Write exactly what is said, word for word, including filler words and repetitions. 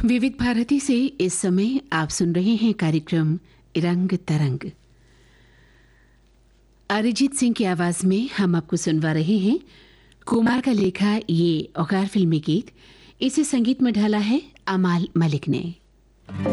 विविध भारती से इस समय आप सुन रहे हैं कार्यक्रम रंग तरंग। अरिजीत सिंह की आवाज में हम आपको सुनवा रहे हैं कुमार का लेखा ये औकार फिल्मी गीत। इसे संगीत में ढाला है अमाल मलिक ने।